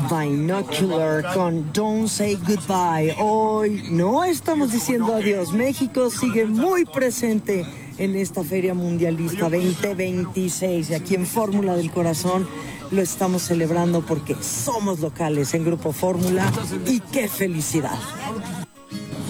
Binocular con Don't Say Goodbye. Hoy no estamos diciendo adiós. México sigue muy presente en esta Feria Mundialista 2026 y aquí en Fórmula del Corazón lo estamos celebrando porque somos locales en Grupo Fórmula y qué felicidad.